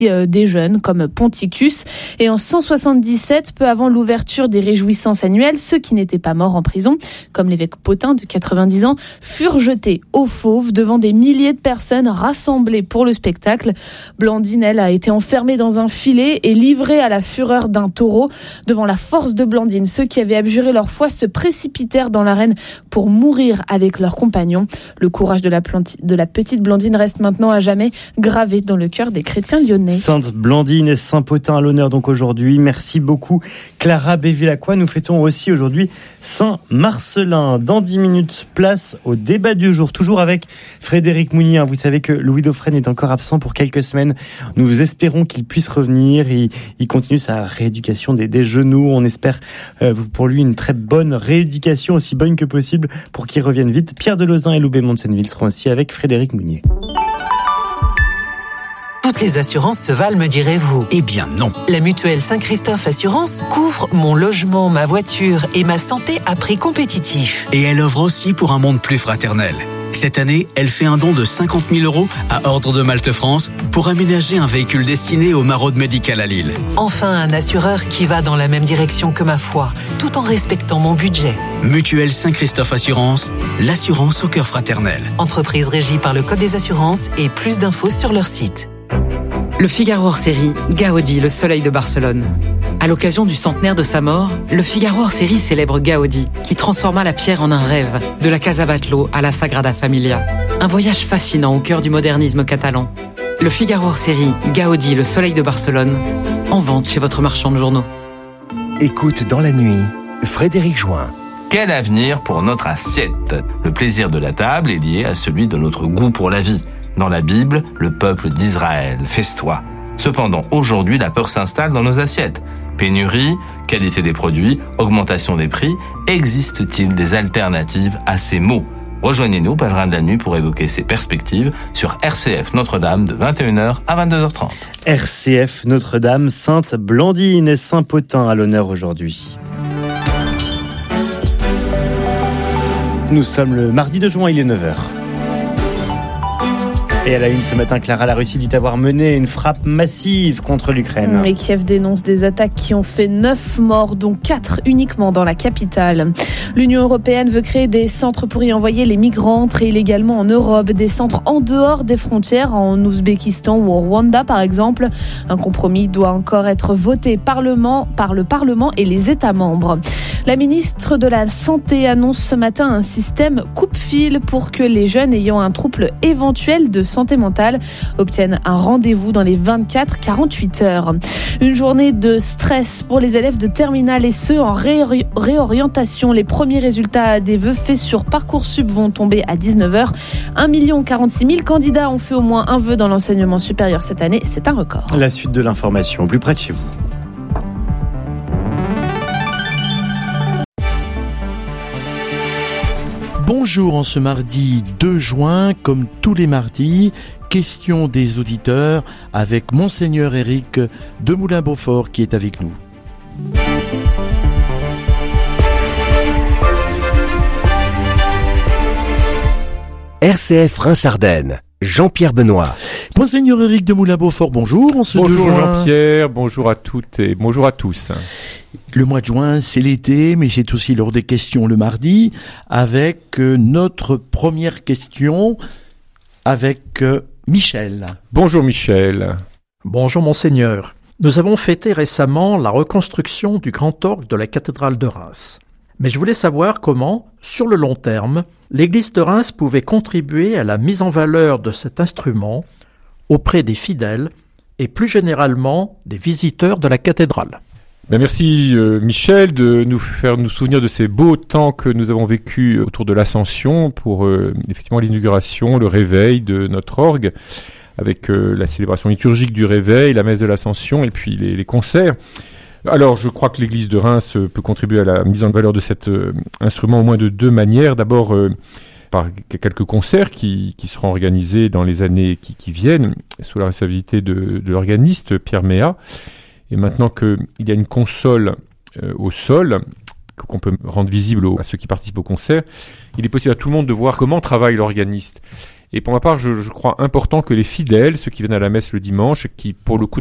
des jeunes comme Ponticus. Et en 177, peu avant l'ouverture des réjouissances annuelles, ceux qui n'étaient pas morts en prison, comme l'évêque Potin de 90 ans, furent jetés aux fauves devant des milliers de personnes rassemblées pour le spectacle. Blandine, elle, a été enfermée dans un filet et livrée à la fureur d'un taureau. Devant la force de Blandine, ceux qui avaient abjuré leur foi se précipitèrent dans l'arène pour mourir avec leurs compagnons. Le courage de la petite Blandine reste maintenant à jamais gravé dans le cœur des chrétiens lyonnais. Sainte Blandine et Saint Potin à l'honneur donc aujourd'hui. Merci beaucoup Clara Bévilacqua. Nous fêtons aussi aujourd'hui Saint Marcellin. Dans 10 minutes, place au débat du jour. Toujours avec Frédéric Mounier. Vous savez que Louis Dauphren est encore absent pour quelques semaines. Nous espérons qu'il puisse revenir. Il continue sa rééducation des genoux. On espère pour lui une très bonne rééducation, aussi bonne que possible pour qu'il revienne vite. Pierre Delozin et Loubet Monsenville seront aussi avec Frédéric Mounier. Toutes les assurances se valent, me direz-vous. Eh bien non. La mutuelle Saint-Christophe Assurance couvre mon logement, ma voiture et ma santé à prix compétitif. Et elle œuvre aussi pour un monde plus fraternel. Cette année, elle fait un don de 50 000 € à Ordre de Malte France pour aménager un véhicule destiné aux maraudes médicales à Lille. Enfin, un assureur qui va dans la même direction que ma foi, tout en respectant mon budget. Mutuelle Saint-Christophe Assurance, l'assurance au cœur fraternel. Entreprise régie par le Code des assurances et plus d'infos sur leur site. Le Figaro hors-série, Gaudi, le soleil de Barcelone. À l'occasion du centenaire de sa mort, le Figaro hors-série célèbre Gaudi, qui transforma la pierre en un rêve, de la Casa Batlló à la Sagrada Familia. Un voyage fascinant au cœur du modernisme catalan. Le Figaro hors-série, Gaudi, le soleil de Barcelone, en vente chez votre marchand de journaux. Écoute dans la nuit, Frédéric Join. Quel avenir pour notre assiette ? Le plaisir de la table est lié à celui de notre goût pour la vie. Dans la Bible, le peuple d'Israël festoie. Cependant, aujourd'hui, la peur s'installe dans nos assiettes. Pénurie, qualité des produits, augmentation des prix. Existe-t-il des alternatives à ces mots ? Rejoignez-nous, pèlerins de la nuit, pour évoquer ces perspectives sur RCF Notre-Dame de 21h à 22h30. RCF Notre-Dame, Sainte Blandine et Saint Potin à l'honneur aujourd'hui. Nous sommes le mardi 2 juin, il est 9h. Et à la une ce matin, Clara, la Russie dit avoir mené une frappe massive contre l'Ukraine. Et Kiev dénonce des attaques qui ont fait 9 morts, dont 4 uniquement dans la capitale. L'Union européenne veut créer des centres pour y envoyer les migrants entrés illégalement en Europe, des centres en dehors des frontières, en Ouzbékistan ou au Rwanda par exemple. Un compromis doit encore être voté par le Parlement et les États membres. La ministre de la Santé annonce ce matin un système coupe-fil pour que les jeunes ayant un trouble éventuel de santé mentale obtiennent un rendez-vous dans les 24-48 heures. Une journée de stress pour les élèves de terminale et ceux en réorientation. Les premiers résultats des vœux faits sur Parcoursup vont tomber à 19h. 1 046 000 candidats ont fait au moins un vœu dans l'enseignement supérieur cette année. C'est un record. La suite de l'information, plus près de chez vous. Bonjour, en ce mardi 2 juin, comme tous les mardis, question des auditeurs avec Monseigneur Éric de Moulin-Beaufort qui est avec nous. RCF Reims-Ardennes, Jean-Pierre Benoît. Monseigneur Éric de Moulin-Beaufort, bonjour. Bonjour Jean-Pierre, bonjour à toutes et bonjour à tous. Le mois de juin, c'est l'été, mais c'est aussi l'heure des questions le mardi, avec notre première question avec Michel. Bonjour Michel. Bonjour Monseigneur. Nous avons fêté récemment la reconstruction du grand orgue de la cathédrale de Reims. Mais je voulais savoir comment, sur le long terme, l'église de Reims pouvait contribuer à la mise en valeur de cet instrument auprès des fidèles et plus généralement des visiteurs de la cathédrale. Merci Michel de nous faire nous souvenir de ces beaux temps que nous avons vécus autour de l'Ascension pour effectivement l'inauguration, le réveil de notre orgue avec la célébration liturgique du réveil, la messe de l'Ascension et puis les concerts. Alors je crois que l'église de Reims peut contribuer à la mise en valeur de cet instrument au moins de 2 manières. D'abord par quelques concerts qui seront organisés dans les années qui viennent sous la responsabilité de l'organiste Pierre Méat. Et maintenant qu'il y a une console au sol, qu'on peut rendre visible à ceux qui participent au concert, il est possible à tout le monde de voir comment travaille l'organiste. Et pour ma part, je crois important que les fidèles, ceux qui viennent à la messe le dimanche, qui pour le coup